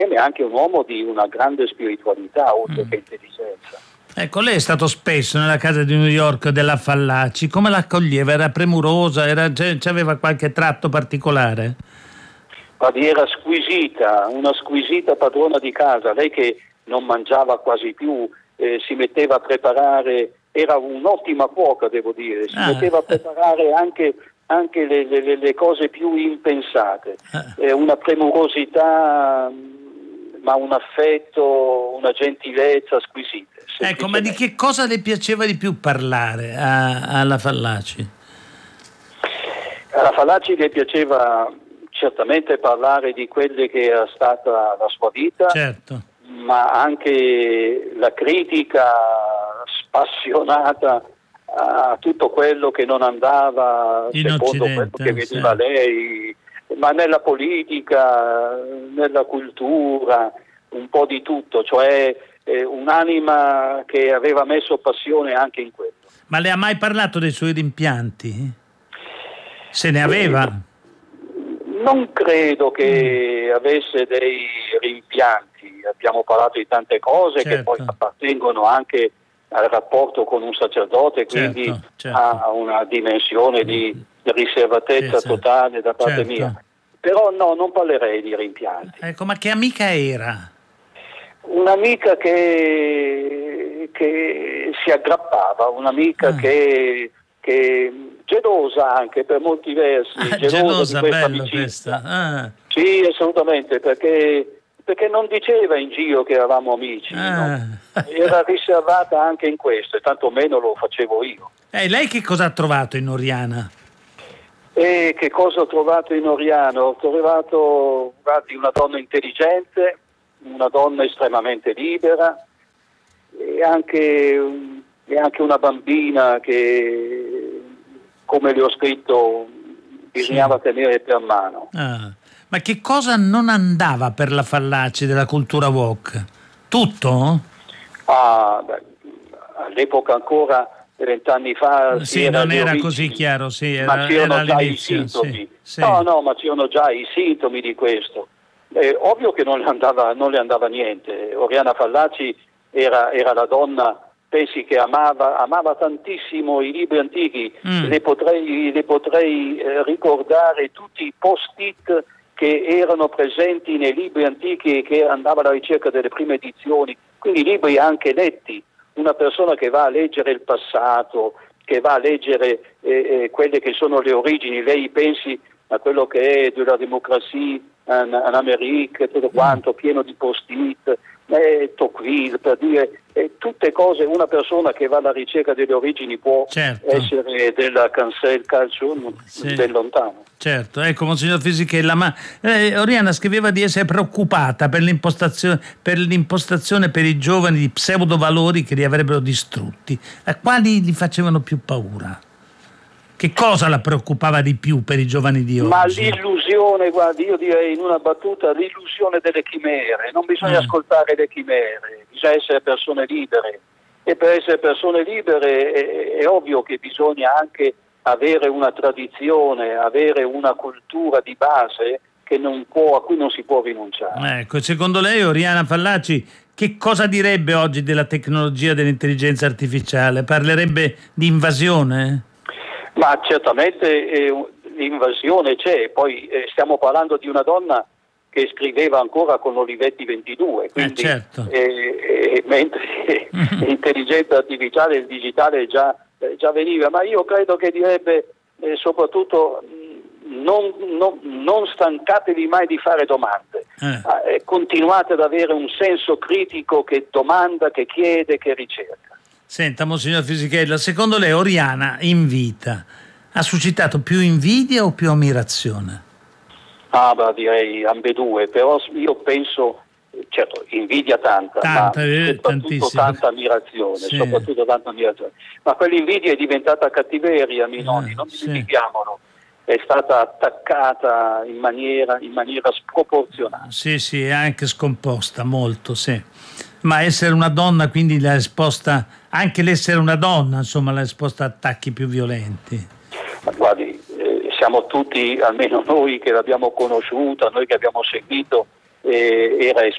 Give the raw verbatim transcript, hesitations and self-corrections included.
e neanche un uomo di una grande spiritualità oltre Mm. che intelligenza. Ecco, lei è stato spesso nella casa di New York della Fallaci, come l'accoglieva? Era premurosa? Era, c- c'aveva qualche tratto particolare? Guardi, era squisita, una squisita padrona di casa, lei che non mangiava quasi più, eh, si metteva a preparare, era un'ottima cuoca, devo dire, si Ah. metteva a preparare anche, anche le, le- le cose più impensate, Ah. eh, una premurosità, mh, ma un affetto, una gentilezza squisite. Ecco, ma di che cosa le piaceva di più parlare a- alla Fallaci? Alla Fallaci le piaceva certamente parlare di quelle che era stata la sua vita, Certo. ma anche la critica spassionata a tutto quello che non andava In secondo Occidente, quello che vedeva sì. lei, ma nella politica, nella cultura, un po' di tutto, cioè eh, un'anima che aveva messo passione anche in quello. Ma le ha mai parlato dei suoi rimpianti? Se ne aveva? Non credo che avesse dei rimpianti, abbiamo parlato di tante cose che poi Certo. appartengono anche al rapporto con un sacerdote, quindi Certo, certo. ha una dimensione di riservatezza Sì, sì. totale da parte Certo. mia. Però no, non parlerei di rimpianti. Ecco, ma che amica era? Un'amica che, che si aggrappava, un'amica Ah. che, che gelosa anche per molti versi, Ah, gelosa, gelosa, di questa bello amicizia. questa. Ah. Sì, assolutamente, perché, perché non diceva in giro che eravamo amici, Ah. no? Era riservata anche in questo, e tantomeno lo facevo io. E lei che cosa ha trovato in Oriana? E che cosa ho trovato in Oriano? Ho trovato, guardi, una donna intelligente, una donna estremamente libera e anche, e anche una bambina che, come le ho scritto, bisognava Sì. tenere per mano. Ah. Ma che cosa non andava per la Fallaci della cultura woke? Tutto? Ah, beh, all'epoca ancora, vent'anni fa, si Sì, era non alle era origini, così chiaro, sì, ma era, c'erano era già i all'inizio. sintomi. Sì, sì. No, no, ma c'erano già i sintomi di questo. Eh, ovvio che non le andava, non le andava niente. Oriana Fallaci era, era la donna, pensi che amava, amava tantissimo i libri antichi, Mm. le potrei, le potrei eh, ricordare tutti i post-it che erano presenti nei libri antichi e che andava alla ricerca delle prime edizioni, quindi libri anche letti. Una persona che va a leggere il passato, che va a leggere eh, eh, quelle che sono le origini, lei pensi a quello che è della democrazia in, in America, tutto quanto, pieno di post-it, eh, Tocqueville, per dire, eh, tutte cose, una persona che va alla ricerca delle origini può Certo. essere della cancel calcio Sì. del lontano. Certo, ecco, Monsignor Fisichella, ma eh, Oriana scriveva di essere preoccupata per l'impostazione, per l'impostazione per i giovani di pseudovalori che li avrebbero distrutti. A quali gli facevano più paura? Che cosa la preoccupava di più per i giovani di Ma oggi? l'illusione, guardi, io direi in una battuta, l'illusione delle chimere. Non bisogna Ah. ascoltare le chimere, bisogna essere persone libere. E per essere persone libere è, è ovvio che bisogna anche avere una tradizione, avere una cultura di base che non può, a cui non si può rinunciare. Ecco, secondo lei Oriana Fallaci che cosa direbbe oggi della tecnologia dell'intelligenza artificiale? Parlerebbe di invasione? Ma certamente eh, l'invasione c'è, poi eh, stiamo parlando di una donna che scriveva ancora con Olivetti ventidue, quindi Eh, certo. eh, eh, mentre l'intelligenza artificiale e il digitale già, eh, già veniva, ma io credo che direbbe eh, soprattutto mh, non, non, non stancatevi mai di fare domande, Eh. eh, continuate ad avere un senso critico che domanda, che chiede, che ricerca. Senta, Monsignor Fisichella, secondo lei Oriana in vita ha suscitato più invidia o più ammirazione? Ah, beh, direi ambedue, però io penso, certo, invidia tanta, Tanta, ma eh, soprattutto tantissima. tanta ammirazione, Sì. soprattutto tanta ammirazione. Ma quell'invidia è diventata cattiveria, Minoni, Eh, non sì. dimentichiamolo, è stata attaccata in maniera, in maniera sproporzionata. Sì, sì, è anche scomposta molto, sì. Ma essere una donna quindi l'ha esposta, anche l'essere una donna, insomma, l'ha esposta a attacchi più violenti. Ma guardi, eh, siamo tutti, almeno noi che l'abbiamo conosciuta, noi che abbiamo seguito, eh, era